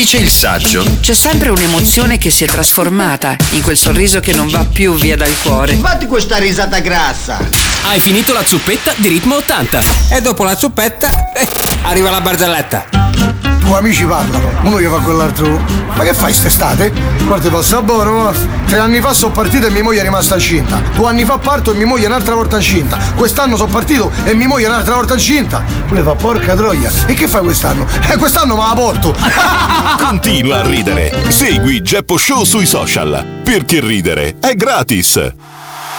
dice il saggio? C'è sempre un'emozione che si è trasformata in quel sorriso che non va più via dal cuore. Fatti questa risata grassa. Hai finito la zuppetta di ritmo 80. E dopo la zuppetta arriva la barzelletta. Due amici parlano, uno gli fa quell'altro: ma che fai st'estate? Guarda, passa buono. 3 anni fa sono partito e mia moglie è rimasta incinta. 2 anni fa parto e mia moglie è un'altra volta incinta. Quest'anno sono partito e mia moglie è un'altra volta incinta. Lui fa: porca troia, e che fai quest'anno? Quest'anno me la porto. Continua a ridere. Segui Geppo Show sui social, perché ridere è gratis.